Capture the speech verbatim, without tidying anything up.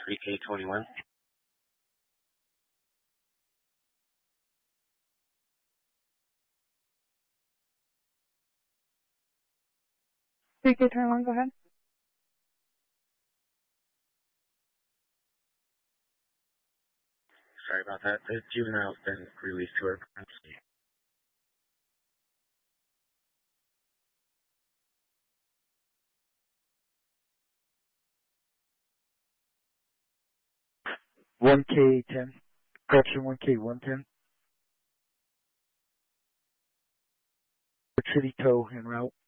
three K twenty-one. three K twenty-one, go ahead. Sorry about that. The juvenile's been released to her parents. one K ten. Correction, one K one ten. City tow en route.